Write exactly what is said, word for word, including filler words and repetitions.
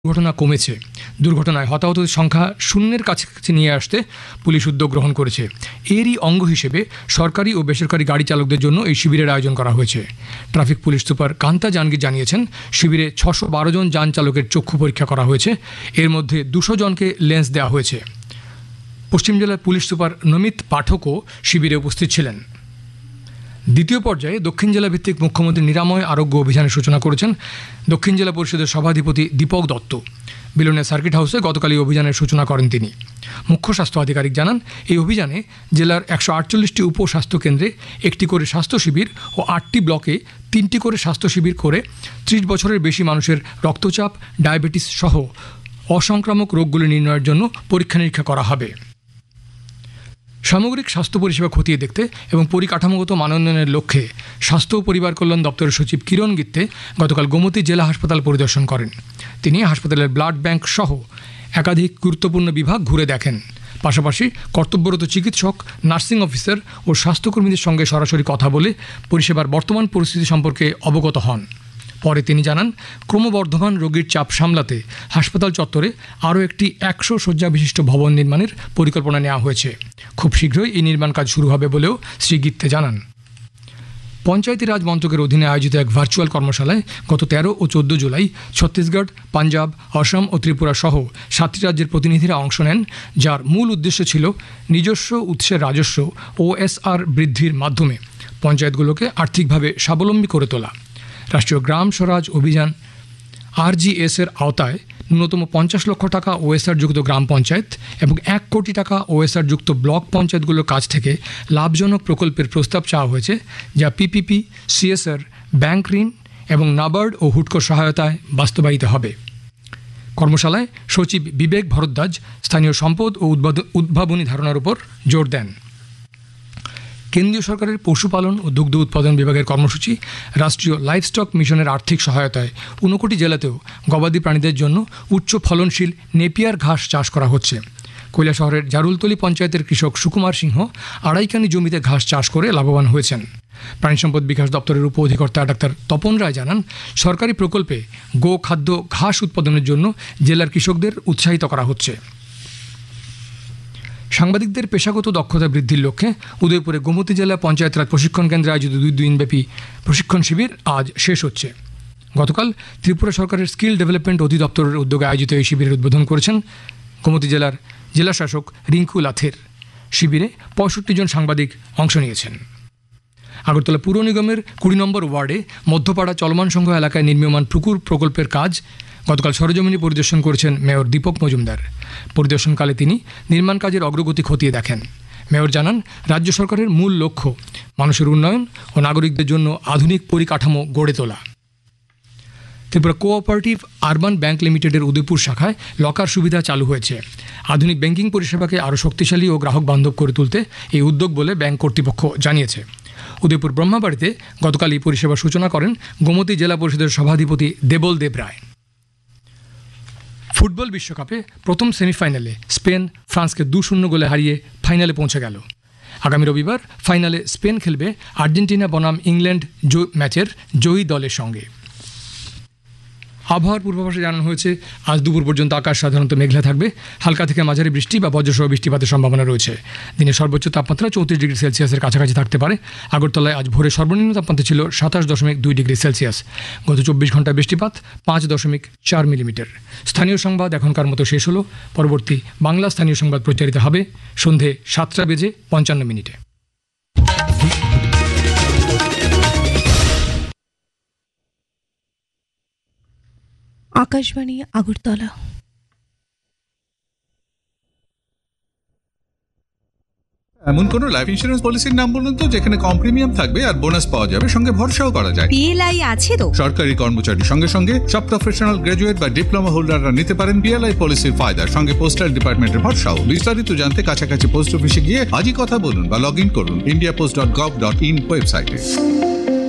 দুর্ঘটনা কমেছে। দুর্ঘটনায় হতাহতের সংখ্যা শূন্যের কাছাকাছি নিয়ে আসতে পুলিশ উদ্যোগ গ্রহণ করেছে। এরই অঙ্গ হিসেবে সরকারি ও বেসরকারি গাড়ি চালকদের জন্য এই শিবিরের আয়োজন করা হয়েছে। Traffic police super Kanta Jahangir জানিয়েছেন, শিবিরে ছশো বারো জন যান চালকের চক্ষু পরীক্ষা করা হয়েছে। এর মধ্যে দুশো জনকে লেন্স দেওয়া হয়েছে। পশ্চিম জেলার পুলিশ সুপার নমিত পাঠকও শিবিরে উপস্থিত ছিলেন। দ্বিতীয় পর্যায়ে দক্ষিণ জেলা ভিত্তিক মুখ্যমন্ত্রী নিরাময় আরোগ্য অভিযানের সূচনা করেছেন দক্ষিণ জেলা পরিষদের সভাধিপতি দীপক দত্ত। বিলোনিয়া সার্কিট হাউসে গতকাল এই অভিযানের সূচনা করেন তিনি। মুখ্য স্বাস্থ্য আধিকারিক জানান, এই অভিযানে জেলার একশো আটচল্লিশটি উপস্বাস্থ্য কেন্দ্রে একটি করে স্বাস্থ্য শিবির ও আটটি ব্লকে তিনটি করে স্বাস্থ্য শিবির করে ত্রিশ বছরের বেশি মানুষের রক্তচাপ, ডায়াবেটিস সহ অসংক্রামক রোগগুলি নির্ণয়ের জন্য পরীক্ষা নিরীক্ষা করা হবে। সামগ্রিক স্বাস্থ্য পরিষেবা খতিয়ে দেখতে এবং পরিকাঠামোগত মানোন্নয়নের লক্ষ্যে স্বাস্থ্য ও পরিবার কল্যাণ দপ্তরের সচিব কিরণ গিত্তে গতকাল গোমতী জেলা হাসপাতাল পরিদর্শন করেন। তিনি হাসপাতালের ব্লাড ব্যাংক সহ একাধিক গুরুত্বপূর্ণ বিভাগ ঘুরে দেখেন। পাশাপাশি কর্তব্যরত চিকিৎসক, নার্সিং অফিসার ও স্বাস্থ্যকর্মীদের সঙ্গে সরাসরি কথা বলে পরিষেবার বর্তমান পরিস্থিতি সম্পর্কে অবগত হন। পরে তিনি জানান, ক্রমবর্ধমান রোগীর চাপ সামলাতে হাসপাতাল চত্বরে আরও একটি একশো শয্যা বিশিষ্ট ভবন নির্মাণের পরিকল্পনা নেওয়া হয়েছে। খুব শীঘ্রই এই নির্মাণ কাজ শুরু হবে বলেও শ্রী গিত্তে জানান। পঞ্চায়েতি রাজ মন্ত্রকের অধীনে আয়োজিত এক ভার্চুয়াল কর্মশালায় গত তেরো ও চোদ্দ জুলাই ছত্তিশগড়, পাঞ্জাব, আসাম ও ত্রিপুরা সহ সাতটি রাজ্যের প্রতিনিধিরা অংশ নেন, যার মূল উদ্দেশ্য ছিল নিজস্ব উৎসের রাজস্ব ও এসআর বৃদ্ধির মাধ্যমে পঞ্চায়েতগুলোকে আর্থিকভাবে স্বাবলম্বী করে তোলা। রাষ্ট্রীয় গ্রাম স্বরাজ অভিযান আরজিএস এর আওতায় ন্যূনতম পঞ্চাশ লক্ষ টাকা ওএসআর যুক্ত গ্রাম পঞ্চায়েত এবং এক কোটি টাকা ওএসআর যুক্ত ব্লক পঞ্চায়েতগুলোর কাছ থেকে লাভজনক প্রকল্পের প্রস্তাব চাওয়া হয়েছে, যা পিপিপি, সিএসআর, ব্যাংক ঋণ এবং নাবার্ড ও হুডকোর সহায়তায় বাস্তবায়িত হবে। কর্মশালায় সচিব বিবেক ভরদ্বাজ স্থানীয় সম্পদ ও উদ্ভাবনী ধারণার উপর জোর দেন। কেন্দ্রীয় সরকারের পশুপালন ও দুগ্ধ উৎপাদন বিভাগের কর্মসূচি রাষ্ট্রীয় লাইভস্টক মিশনের আর্থিক সহায়তায় ঊনকোটি জেলাতেও গবাদি প্রাণীদের জন্য উচ্চ ফলনশীল নেপিয়ার ঘাস চাষ করা হচ্ছে। কৈলাসহরের জারুলতলি পঞ্চায়েতের কৃষক সুকুমার সিংহ আড়াইকানি জমিতে ঘাস চাষ করে লাভবান হয়েছেন। প্রাণী সম্পদ বিকাশ দপ্তরের উপ অধিকর্তা ডাক্তার তপন রায় জানান, সরকারি প্রকল্পে গো খাদ্য ঘাস উৎপাদনের জন্য জেলার কৃষকদের উৎসাহিত করা হচ্ছে। সাংবাদিকদের পেশাগত দক্ষতা বৃদ্ধির লক্ষ্যে উদয়পুরে গোমতী জেলা পঞ্চায়েত রাজ প্রশিক্ষণ কেন্দ্রে আয়োজিত দুই দিনব্যাপী প্রশিক্ষণ শিবির আজ শেষ হচ্ছে। গতকাল ত্রিপুরা সরকারের স্কিল ডেভেলপমেন্ট অধিদপ্তরের উদ্যোগে আয়োজিত এই শিবিরের উদ্বোধন করেছেন গোমতী জেলার জেলা শাসক রিঙ্কু লাথের। শিবিরে পঁয়ষট্টি জন সাংবাদিক অংশ নিয়েছেন। আগরতলা পুর নিগমের কুড়ি নম্বর ওয়ার্ডে মধ্যপাড়া চলমান সংঘ এলাকায় নির্মীয়মান পুকুর প্রকল্পের কাজ গতকাল সরেজমিনে পরিদর্শন করেছেন মেয়র দীপক মজুমদার। পরিদর্শনকালে তিনি নির্মাণ কাজের অগ্রগতি খতিয়ে দেখেন। মেয়র জানান, রাজ্য সরকারের মূল লক্ষ্য মানুষের উন্নয়ন ও নাগরিকদের জন্য আধুনিক পরিকাঠামো গড়ে তোলা। ত্রিপুরা কোঅপারেটিভ আরবান ব্যাংক লিমিটেডের উদয়পুর শাখায় লকার সুবিধা চালু হয়েছে। আধুনিক ব্যাংকিং পরিষেবাকে আরও শক্তিশালী ও গ্রাহক বান্ধব করে তুলতে এই উদ্যোগ বলে ব্যাংক কর্তৃপক্ষ জানিয়েছে। উদয়পুর ব্রহ্মাবাড়িতে গতকাল এই পরিষেবার সূচনা করেন গোমতী জেলা পরিষদের সভাধিপতি দেবল দেব রায়। ফুটবল বিশ্বকাপে প্রথম সেমিফাইনালে স্পেন ফ্রান্সকে দু শূন্য গোলে হারিয়ে ফাইনালে পৌঁছে গেল। আগামী রবিবার ফাইনালে স্পেন খেলবে আর্জেন্টিনা বনাম ইংল্যান্ড ম্যাচের জয়ী দলের সঙ্গে। আবহাওয়ার পূর্বাভাসে জানানো হয়েছে, আজ দুপুর পর্যন্ত আকাশ সাধারণত মেঘলা থাকবে। হালকা থেকে মাঝারি বৃষ্টি বা বজ্রসহ বৃষ্টিপাতের সম্ভাবনা রয়েছে। দিনের সর্বোচ্চ তাপমাত্রা চৌত্রিশ ডিগ্রি সেলসিয়াসের কাছাকাছি থাকতে পারে। আগরতলায় আজ ভোরে সর্বনিম্ন তাপমাত্রা ছিল সাতাশ দশমিক দুই ডিগ্রি সেলসিয়াস। গত চব্বিশ ঘন্টায় বৃষ্টিপাত পাঁচ দশমিক চার মিলিমিটার। স্থানীয় সংবাদ এখনকার মতো শেষ হলো। পরবর্তী বাংলা স্থানীয় সংবাদ প্রচারিত হবে সন্ধে সাতটা বেজে পঞ্চান্ন মিনিটে। আকাশবাণী আগরতলা। এমন কোন লাইফ ইন্স্যুরেন্স পলিসির নাম বলুন তো, যেখানে কম প্রিমিয়াম থাকবে আর বোনাস পাওয়া যাবে, সঙ্গে ভরসাও করা যায়। পিএলআই আছে তো? সরকারি কর্মচারী সঙ্গে সঙ্গে সব প্রফেশনাল, গ্রাজুয়েট বা ডিপ্লোমা হোল্ডাররা নিতে পারেন পিএলআই পলিসির ফায়দা, সঙ্গে পোস্টাল ডিপার্টমেন্টের ভরসাও। বিস্তারিত জানতে কাছাকাছি পোস্ট অফিসে গিয়ে আজই কথা বলুন বা লগ ইন করুন India post dot gov dot in ওয়েবসাইটে।